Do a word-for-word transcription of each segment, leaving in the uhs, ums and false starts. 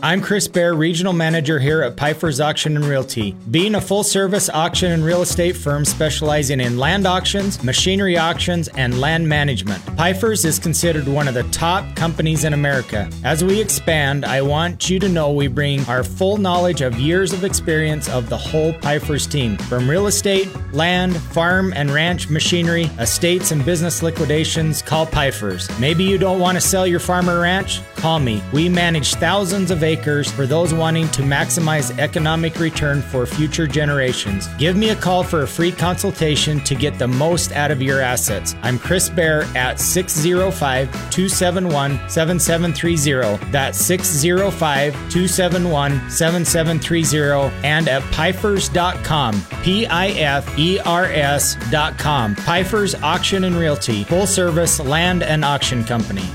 I'm Chris Bear, Regional Manager here at Pfeiffer's Auction and Realty. Being a full-service auction and real estate firm specializing in land auctions, machinery auctions, and land management, Pfeiffer's is considered one of the top companies in America. As we expand, I want you to know we bring our full knowledge of years of experience of the whole Pfeiffer's team. From real estate, land, farm and ranch machinery, estates and business liquidations, call Pfeiffer's. Maybe you don't want to sell your farm or ranch? Call me. We manage thousands of acres for those wanting to maximize economic return for future generations. Give me a call for a free consultation to get the most out of your assets. I'm Chris Bear at six oh five, two seven one, seven seven three oh. That's six oh five, two seven one, seven seven three oh and at Pfeifers dot com. P I F E R S dot com. Pfeiffer's Auction and Realty, full service land and auction company.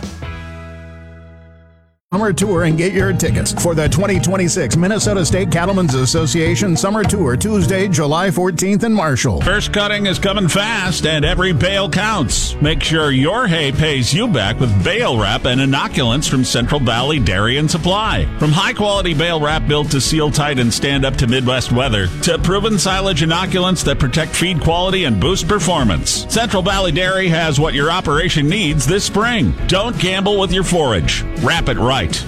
Summer Tour and get your tickets for the twenty twenty-six Minnesota State Cattlemen's Association Summer Tour, Tuesday, July fourteenth in Marshall. First cutting is coming fast and every bale counts. Make sure your hay pays you back with bale wrap and inoculants from Central Valley Dairy and Supply. From high-quality bale wrap built to seal tight and stand up to Midwest weather, to proven silage inoculants that protect feed quality and boost performance, Central Valley Dairy has what your operation needs this spring. Don't gamble with your forage. Wrap it right.